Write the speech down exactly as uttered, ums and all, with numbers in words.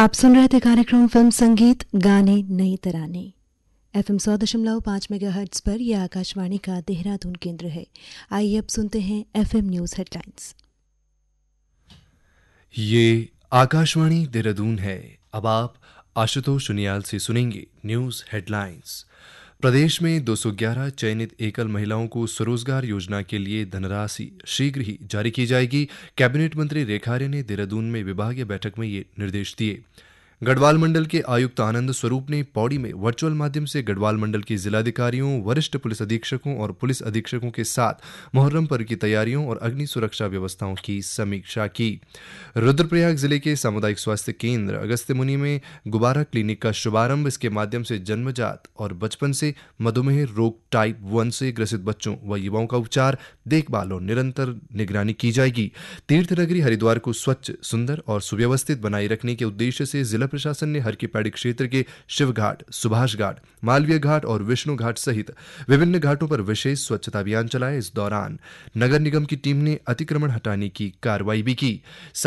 आप सुन रहे थे कार्यक्रम फिल्म संगीत गाने नई तराने। एफएम सौ दशमलव पाँच मेगाहर्ट्ज पर यह आकाशवाणी का देहरादून केंद्र है। आइए अब सुनते हैं एफएम न्यूज हेडलाइंस। ये आकाशवाणी देहरादून है। अब आप आशुतोष सुनियाल से सुनेंगे न्यूज हेडलाइंस। प्रदेश में दो सौ ग्यारह चयनित एकल महिलाओं को स्वरोजगार योजना के लिए धनराशि शीघ्र ही जारी की जाएगी। कैबिनेट मंत्री रेखा आर्य ने देहरादून में विभागीय बैठक में ये निर्देश दिए। गढ़वाल मंडल के आयुक्त आनंद स्वरूप ने पौड़ी में वर्चुअल माध्यम से गढ़वाल मंडल के जिलाधिकारियों, वरिष्ठ पुलिस अधीक्षकों और पुलिस अधीक्षकों के साथ मुहर्रम पर्व की तैयारियों और अग्नि सुरक्षा व्यवस्थाओं की समीक्षा की। रुद्रप्रयाग जिले के सामुदायिक स्वास्थ्य केंद्र अगस्त्य मुनि में गुब्बारा क्लिनिक का शुभारंभ। इसके माध्यम से जन्मजात और बचपन से मधुमेह रोग टाइप वन से ग्रसित बच्चों व युवाओं का उपचार, देखभाल और निरंतर निगरानी की जाएगी। तीर्थनगरी हरिद्वार को स्वच्छ, सुंदर और सुव्यवस्थित बनाए रखने के उद्देश्य से जिला प्रशासन ने हर की पैड़ी क्षेत्र के शिव घाट, सुभाष घाट, मालवीय घाट और विष्णु घाट सहित विभिन्न घाटों पर विशेष स्वच्छता अभियान चलाया। इस दौरान नगर निगम की टीम ने अतिक्रमण हटाने की कार्रवाई भी की।